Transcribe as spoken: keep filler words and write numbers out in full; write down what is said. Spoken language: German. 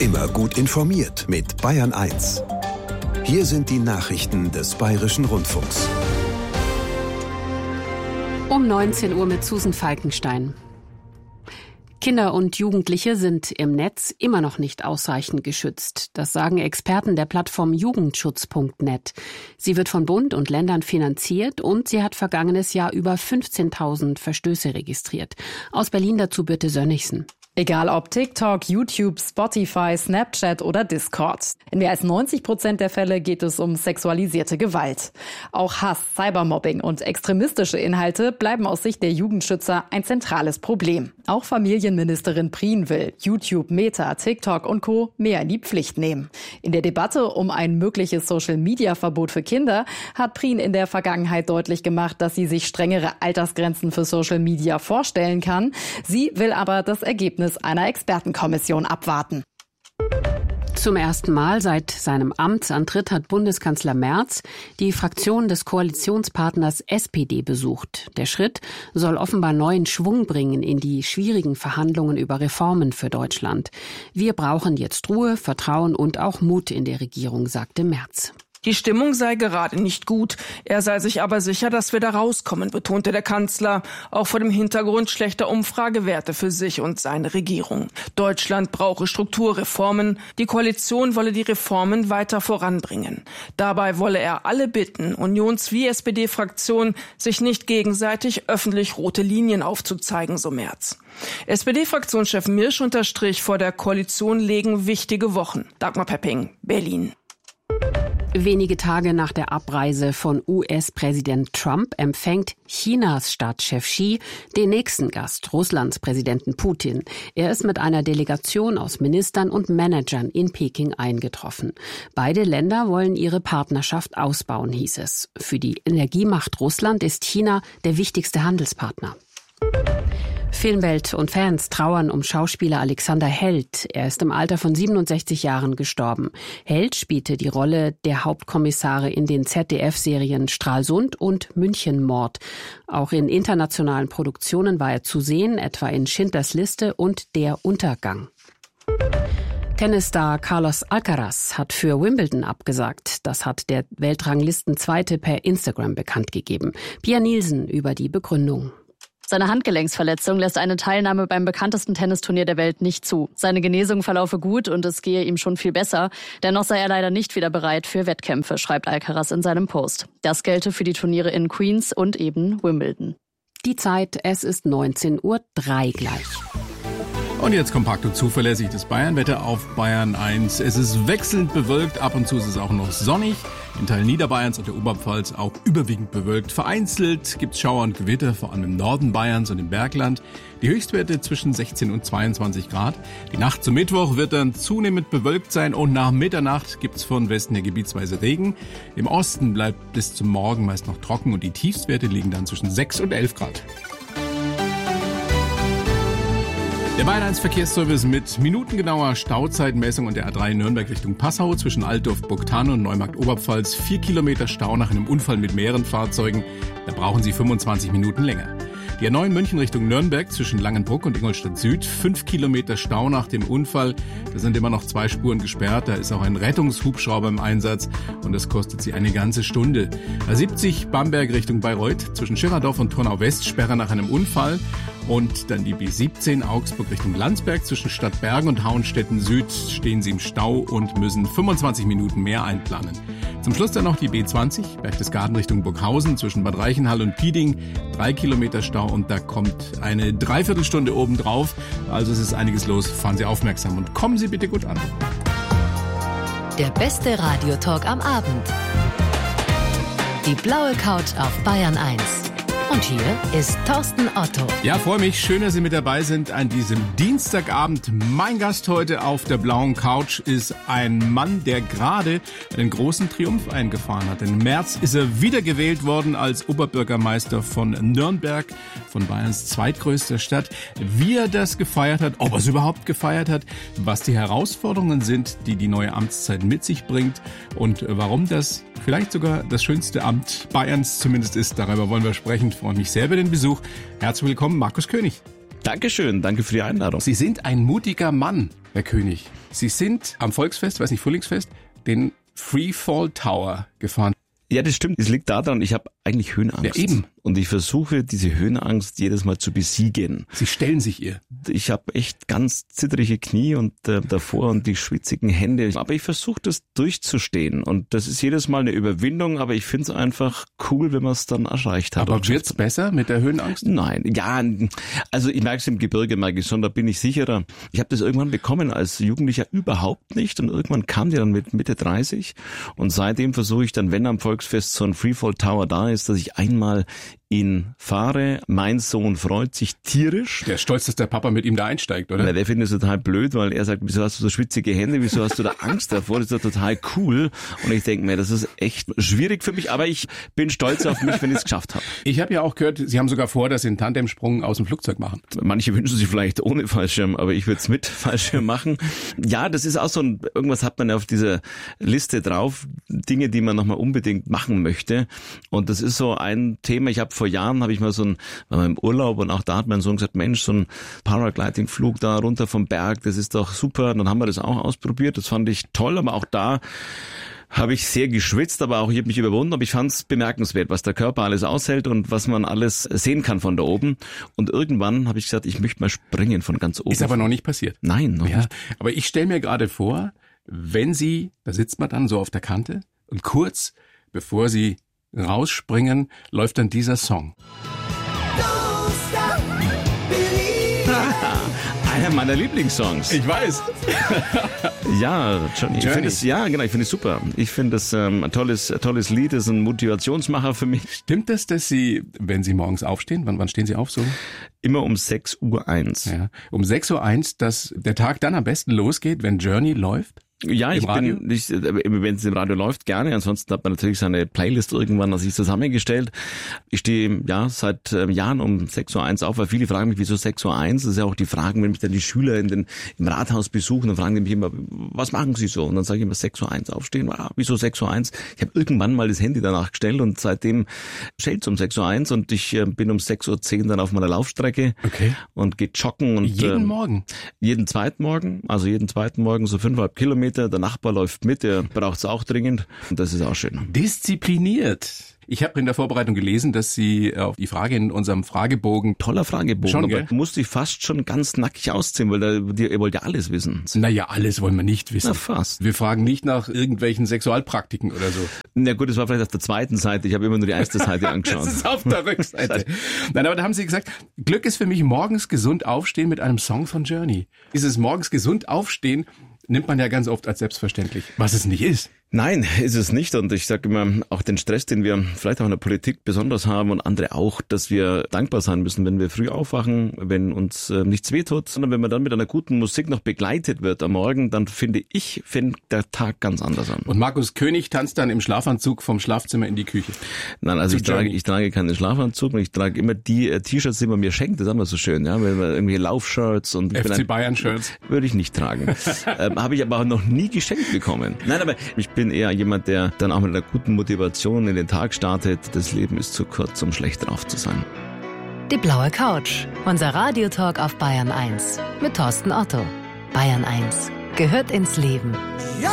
Immer gut informiert mit Bayern eins. Hier sind die Nachrichten des Bayerischen Rundfunks. Um neunzehn Uhr mit Susan Falkenstein. Kinder und Jugendliche sind im Netz immer noch nicht ausreichend geschützt. Das sagen Experten der Plattform Jugendschutz punkt net. Sie wird von Bund und Ländern finanziert und sie hat vergangenes Jahr über fünfzehntausend Verstöße registriert. Aus Berlin dazu Birte Sönnigsen. Egal ob TikTok, YouTube, Spotify, Snapchat oder Discord. In mehr als neunzig Prozent der Fälle geht es um sexualisierte Gewalt. Auch Hass, Cybermobbing und extremistische Inhalte bleiben aus Sicht der Jugendschützer ein zentrales Problem. Auch Familienministerin Prien will YouTube, Meta, TikTok und Co. mehr in die Pflicht nehmen. In der Debatte um ein mögliches Social-Media-Verbot für Kinder hat Prien in der Vergangenheit deutlich gemacht, dass sie sich strengere Altersgrenzen für Social Media vorstellen kann. Sie will aber das Ergebnis einer Expertenkommission abwarten. Zum ersten Mal seit seinem Amtsantritt hat Bundeskanzler Merz die Fraktion des Koalitionspartners S P D besucht. Der Schritt soll offenbar neuen Schwung bringen in die schwierigen Verhandlungen über Reformen für Deutschland. Wir brauchen jetzt Ruhe, Vertrauen und auch Mut in der Regierung, sagte Merz. Die Stimmung sei gerade nicht gut. Er sei sich aber sicher, dass wir da rauskommen, betonte der Kanzler, auch vor dem Hintergrund schlechter Umfragewerte für sich und seine Regierung. Deutschland brauche Strukturreformen. Die Koalition wolle die Reformen weiter voranbringen. Dabei wolle er alle bitten, Unions- wie S P D-Fraktion, sich nicht gegenseitig öffentlich rote Linien aufzuzeigen, so Merz. S P D-Fraktionschef Mirsch unterstrich, vor der Koalition legen wichtige Wochen. Dagmar Pepping, Berlin. Wenige Tage nach der Abreise von U S-Präsident Trump empfängt Chinas Staatschef Xi den nächsten Gast, Russlands Präsidenten Putin. Er ist mit einer Delegation aus Ministern und Managern in Peking eingetroffen. Beide Länder wollen ihre Partnerschaft ausbauen, hieß es. Für die Energiemacht Russland ist China der wichtigste Handelspartner. Filmwelt und Fans trauern um Schauspieler Alexander Held. Er ist im Alter von siebenundsechzig Jahren gestorben. Held spielte die Rolle der Hauptkommissare in den Z D F-Serien Stralsund und Münchenmord. Auch in internationalen Produktionen war er zu sehen, etwa in Schindlers Liste und Der Untergang. Tennisstar Carlos Alcaraz hat für Wimbledon abgesagt. Das hat der Weltranglistenzweite per Instagram bekannt gegeben. Pia Nielsen über die Begründung. Seine Handgelenksverletzung lässt eine Teilnahme beim bekanntesten Tennisturnier der Welt nicht zu. Seine Genesung verlaufe gut und es gehe ihm schon viel besser. Dennoch sei er leider nicht wieder bereit für Wettkämpfe, schreibt Alcaraz in seinem Post. Das gelte für die Turniere in Queens und eben Wimbledon. Die Zeit, es ist neunzehn Uhr drei gleich. Und jetzt kompakt und zuverlässig das Bayernwetter auf Bayern eins. Es ist wechselnd bewölkt, ab und zu ist es auch noch sonnig. In Teilen Niederbayerns und der Oberpfalz auch überwiegend bewölkt. Vereinzelt gibt es Schauer und Gewitter, vor allem im Norden Bayerns und im Bergland. Die Höchstwerte zwischen sechzehn und zweiundzwanzig Grad. Die Nacht zum Mittwoch wird dann zunehmend bewölkt sein und nach Mitternacht gibt es von Westen her gebietsweise Regen. Im Osten bleibt bis zum Morgen meist noch trocken und die Tiefstwerte liegen dann zwischen sechs und elf Grad. Der Bayern eins Verkehrsservice mit minutengenauer Stauzeitmessung und der A drei Nürnberg Richtung Passau zwischen Altdorf-Burgthann und Neumarkt-Oberpfalz. Vier Kilometer Stau nach einem Unfall mit mehreren Fahrzeugen. Da brauchen Sie fünfundzwanzig Minuten länger. Die A neun München Richtung Nürnberg zwischen Langenbruck und Ingolstadt Süd. Fünf Kilometer Stau nach dem Unfall. Da sind immer noch zwei Spuren gesperrt. Da ist auch ein Rettungshubschrauber im Einsatz und das kostet Sie eine ganze Stunde. A siebzig Bamberg Richtung Bayreuth zwischen Schirardorf und Turnau West. Sperre nach einem Unfall. Und dann die B siebzehn Augsburg Richtung Landsberg zwischen Stadtbergen und Hauenstetten Süd stehen Sie im Stau und müssen fünfundzwanzig Minuten mehr einplanen. Zum Schluss dann noch die B zwanzig Berchtesgaden Richtung Burghausen zwischen Bad Reichenhall und Pieding. Drei Kilometer Stau und da kommt eine Dreiviertelstunde obendrauf. Also es ist einiges los. Fahren Sie aufmerksam und kommen Sie bitte gut an. Der beste Radiotalk am Abend. Die blaue Couch auf Bayern eins. Und hier ist Thorsten Otto. Ja, freue mich. Schön, dass Sie mit dabei sind an diesem Dienstagabend. Mein Gast heute auf der blauen Couch ist ein Mann, der gerade einen großen Triumph eingefahren hat. Im März ist er wiedergewählt worden als Oberbürgermeister von Nürnberg, von Bayerns zweitgrößter Stadt. Wie er das gefeiert hat, ob er es überhaupt gefeiert hat, was die Herausforderungen sind, die die neue Amtszeit mit sich bringt und warum das vielleicht sogar das schönste Amt Bayerns zumindest ist. Darüber wollen wir sprechen. Ich freue mich sehr über den Besuch. Herzlich willkommen, Markus König. Dankeschön, danke für die Einladung. Sie sind ein mutiger Mann. Herr König, Sie sind am Volksfest, weiß nicht, Frühlingsfest, den Freefall Tower gefahren. Ja, das stimmt. Es liegt daran, ich habe eigentlich Höhenangst. Ja, eben. Und ich versuche, diese Höhenangst jedes Mal zu besiegen. Sie stellen sich ihr. Ich habe echt ganz zittrige Knie und äh, davor und die schwitzigen Hände. Aber ich versuche, das durchzustehen. Und das ist jedes Mal eine Überwindung, aber ich finde es einfach cool, wenn man es dann erreicht hat. Aber wird's besser mit der Höhenangst? Nein, ja, also ich merke es im Gebirge, merke ich schon, da bin ich sicherer. Ich habe das irgendwann bekommen als Jugendlicher überhaupt nicht und irgendwann kam die dann mit Mitte dreißig und seitdem versuche ich dann, wenn am Volksfest so ein Freefall Tower da ist, dass ich einmal ihn fahre. Mein Sohn freut sich tierisch. Der ist stolz, dass der Papa mit ihm da einsteigt, oder? Na, der findet es total blöd, weil er sagt, wieso hast du so schwitzige Hände, wieso hast du da Angst davor? Das ist doch total cool. Und ich denke mir, das ist echt schwierig für mich, aber ich bin stolz auf mich, wenn ich es geschafft habe. Ich habe ja auch gehört, Sie haben sogar vor, dass Sie einen Tandemsprung aus dem Flugzeug machen. Manche wünschen sich vielleicht ohne Fallschirm, aber ich würde es mit Fallschirm machen. Ja, das ist auch so ein, irgendwas hat man ja auf dieser Liste drauf, Dinge, die man nochmal unbedingt machen möchte. Und das ist so ein Thema, ich habe vor Jahren habe ich mal so ein, war mal im Urlaub und auch da hat mein Sohn gesagt, Mensch, so ein Paragliding-Flug da runter vom Berg, das ist doch super. Und dann haben wir das auch ausprobiert, das fand ich toll, aber auch da habe ich sehr geschwitzt, aber auch ich habe mich überwunden, aber ich fand es bemerkenswert, was der Körper alles aushält und was man alles sehen kann von da oben. Und irgendwann habe ich gesagt, ich möchte mal springen von ganz oben. Ist aber noch nicht passiert. Nein, noch ja, nicht. Aber ich stelle mir gerade vor, wenn Sie, da sitzt man dann so auf der Kante und kurz bevor Sie rausspringen, läuft dann dieser Song. Einer meiner Lieblingssongs. Ich weiß. Ja, Johnny. Ich finde es, ja, genau, ich finde es super. Ich finde es ähm, ein tolles, tolles Lied, ist ein Motivationsmacher für mich. Stimmt das, dass Sie, wenn Sie morgens aufstehen, wann, wann stehen Sie auf so? Immer um sechs Uhr eins. Ja, um sechs Uhr eins, dass der Tag dann am besten losgeht, wenn Journey läuft? Ja, ich bin, ich, wenn es im Radio läuft, gerne. Ansonsten hat man natürlich seine Playlist irgendwann sich zusammengestellt. Ich stehe ja seit ähm, Jahren um sechs Uhr eins auf, weil viele fragen mich, wieso sechs Uhr eins? Das ist ja auch die Fragen, wenn mich dann die Schüler in den, im Rathaus besuchen, dann fragen die mich immer, was machen sie so? Und dann sage ich immer sechs Uhr eins aufstehen. Ah, wieso sechs Uhr eins? Ich habe irgendwann mal das Handy danach gestellt und seitdem schellt es um sechs Uhr eins und ich äh, bin um sechs Uhr zehn dann auf meiner Laufstrecke okay. und gehe joggen. Und, jeden äh, Morgen? Jeden zweiten Morgen, also jeden zweiten Morgen so fünfeinhalb Kilometer. Der Nachbar läuft mit, der braucht es auch dringend und das ist auch schön. Diszipliniert. Ich habe in der Vorbereitung gelesen, dass Sie auf die Frage in unserem Fragebogen... Toller Fragebogen, schon, aber gell? musste ich fast schon ganz nackig ausziehen, weil da, die, ihr wollt ja alles wissen. Naja, alles wollen wir nicht wissen. Na fast. Wir fragen nicht nach irgendwelchen Sexualpraktiken oder so. Na gut, das war vielleicht auf der zweiten Seite, ich habe immer nur die erste Seite angeschaut. Das ist auf der Rückseite. Nein, aber da haben Sie gesagt, Glück ist für mich morgens gesund aufstehen mit einem Song von Journey. Dieses morgens gesund aufstehen nimmt man ja ganz oft als selbstverständlich, was es nicht ist. Nein, ist es nicht. Und ich sage immer, auch den Stress, den wir vielleicht auch in der Politik besonders haben und andere auch, dass wir dankbar sein müssen, wenn wir früh aufwachen, wenn uns äh, nichts wehtut, sondern wenn man dann mit einer guten Musik noch begleitet wird am Morgen, dann finde ich, fängt der Tag ganz anders an. Und Markus König tanzt dann im Schlafanzug vom Schlafzimmer in die Küche. Nein, also ich trage, ich trage keinen Schlafanzug und ich trage immer die äh, T-Shirts, die man mir schenkt. Das ist immer so schön, ja, wenn man irgendwie Laufshirts und F C Bayern Shirts würde ich nicht tragen. ähm, habe ich aber auch noch nie geschenkt bekommen. Nein, aber ich bin eher jemand, der dann auch mit einer guten Motivation in den Tag startet. Das Leben ist zu kurz, um schlecht drauf zu sein. Die blaue Couch, unser Radiotalk auf Bayern eins mit Thorsten Otto. Bayern eins gehört ins Leben.